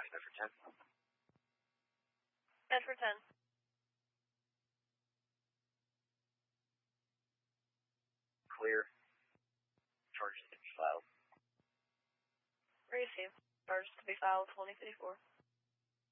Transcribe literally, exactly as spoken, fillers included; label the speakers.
Speaker 1: Bedford ten.
Speaker 2: Bedford ten.
Speaker 1: Clear. Charges to be filed.
Speaker 2: Receive. Charges to be filed twenty fifty-four.